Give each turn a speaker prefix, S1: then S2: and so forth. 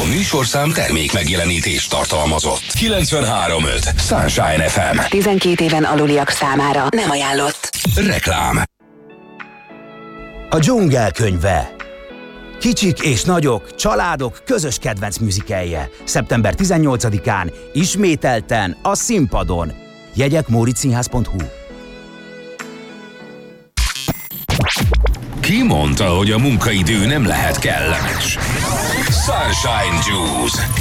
S1: A műsorszám termék megjelenítést tartalmazott. 93.5 Sunshine FM.
S2: 12 éven aluliak számára nem ajánlott.
S1: Reklám.
S3: A dzsungel könyve. Kicsik és nagyok, családok közös kedvenc műzikelje. Szeptember 18-án ismételten a színpadon. Jegyek moritzszínház.hu.
S1: Ki mondta, hogy a munkaidő nem lehet kellemes? Sunshine Juice.